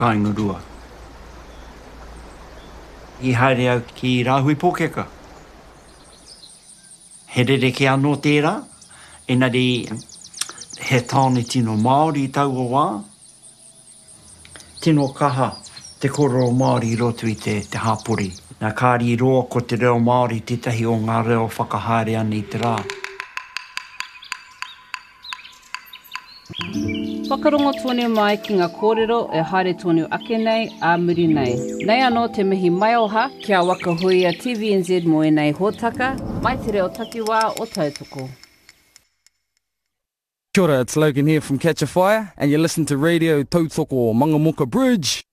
kaingurua. I haere au ki Rāhui Pōkeka. He rereke anō tērā, engari he tāne tino Māori i tau o wā. Tino kaha te koro o Māori i roto i te hāpori. Nā kāri i roa ko te reo Māori, tētahi o ngā reo whakahaere ana i te rā. Whakarongo tōne mai ki ngā kōrero e haere tōne ake nei, a muri nei. Nei anō te mihi mai oha, kia wakahuia TVNZ mo e nei hōtaka, mai te reo takiwā o tautoko. Kia ora, it's Logan here from Catch a Fire, and you listen to Radio Tautoko Mangamuka Bridge.